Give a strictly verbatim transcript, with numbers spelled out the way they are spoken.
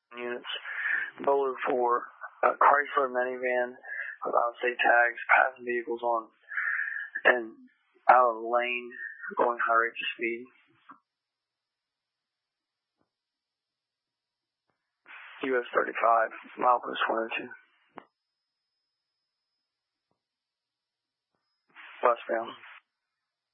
units. Bowler for a Chrysler minivan with out of state tags, passing vehicles on and out of the lane, going high rates of speed. U S thirty-five, milepost one oh two. Westbound.